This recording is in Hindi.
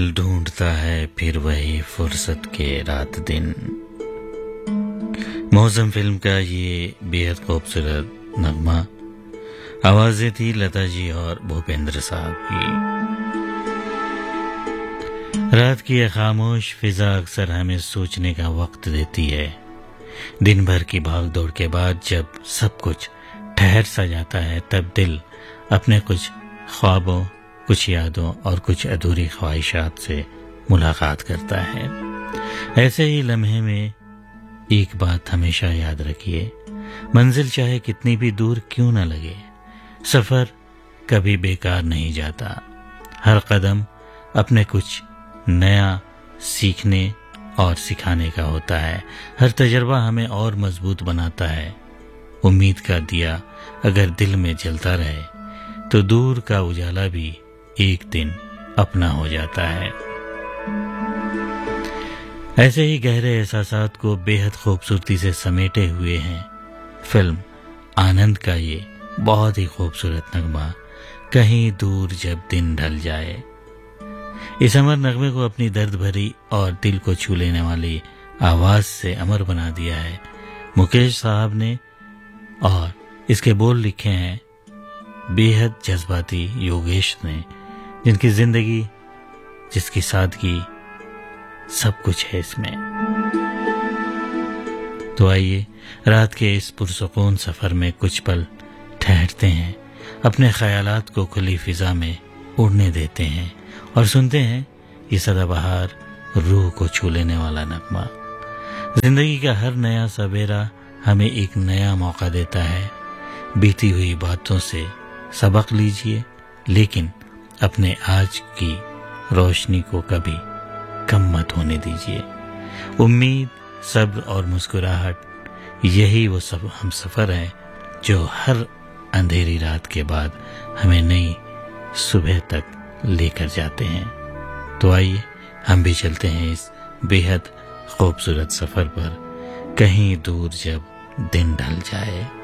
ढूंढता है फिर वही फुर्सत के रात दिन। मौसम फिल्म का ये बेहद खूबसूरत नगमा, आवाजें थी लता जी और भूपेंद्र साहब की। रात की यह खामोश फिजा अक्सर हमें सोचने का वक्त देती है। दिन भर की भाग दौड़ के बाद जब सब कुछ ठहर सा जाता है, तब दिल अपने कुछ ख्वाबों, कुछ यादों और कुछ अधूरी ख्वाहिशात से मुलाकात करता है। ऐसे ही लम्हे में एक बात हमेशा याद रखिए, मंजिल चाहे कितनी भी दूर क्यों न लगे, सफर कभी बेकार नहीं जाता। हर कदम अपने कुछ नया सीखने और सिखाने का होता है। हर तजर्बा हमें और मजबूत बनाता है। उम्मीद का दिया अगर दिल में जलता रहे तो दूर का उजाला भी एक दिन अपना हो जाता है। ऐसे ही गहरे एहसासात को बेहद खूबसूरती से समेटे हुए हैं फिल्म आनंद का ये बहुत ही खूबसूरत नगमा, कहीं दूर जब दिन ढल जाए। इस अमर नगमे को अपनी दर्द भरी और दिल को छू लेने वाली आवाज से अमर बना दिया है मुकेश साहब ने, और इसके बोल लिखे हैं बेहद जज्बाती योगेश ने, जिनकी जिंदगी, जिसकी सादगी, सब कुछ है इसमें। तो आइए रात के इस पुरसुकून सफर में कुछ पल ठहरते हैं, अपने ख्यालात को खुली फिजा में उड़ने देते हैं और सुनते हैं ये सदाबहार रूह को छू लेने वाला नगमा। जिंदगी का हर नया सवेरा हमें एक नया मौका देता है। बीती हुई बातों से सबक लीजिए, लेकिन अपने आज की रोशनी को कभी कम मत होने दीजिए। उम्मीद, सब्र और मुस्कुराहट, यही वो सब हम सफर है जो हर अंधेरी रात के बाद हमें नई सुबह तक लेकर जाते हैं। तो आइए हम भी चलते हैं इस बेहद खूबसूरत सफर पर, कहीं दूर जब दिन ढल जाए।